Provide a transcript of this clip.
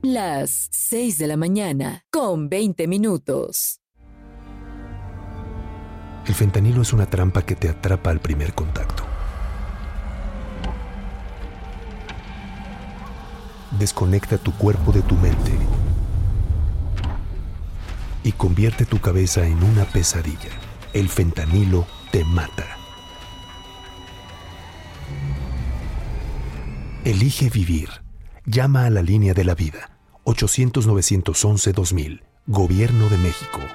Las 6 de la mañana, con 20 minutos. El fentanilo es una trampa que te atrapa al primer contacto. Desconecta tu cuerpo de tu mente y convierte tu cabeza en una pesadilla. El fentanilo te mata. Elige vivir. Llama a la línea de la vida. 800-911-2000. Gobierno de México.